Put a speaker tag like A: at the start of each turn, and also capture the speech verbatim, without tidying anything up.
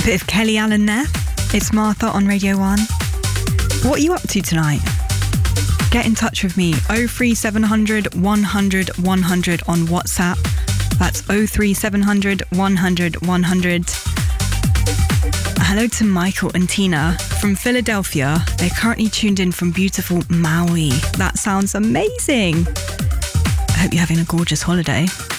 A: Bit of Kelly Allen there. It's Martha on Radio one. What are you up to tonight? Get in touch with me. oh three seven hundred, one hundred, one hundred on WhatsApp. That's oh three seven hundred, one hundred, one hundred. Hello to Michael and Tina from Philadelphia. They're currently tuned in from beautiful Maui. That sounds amazing. I hope you're having a gorgeous holiday.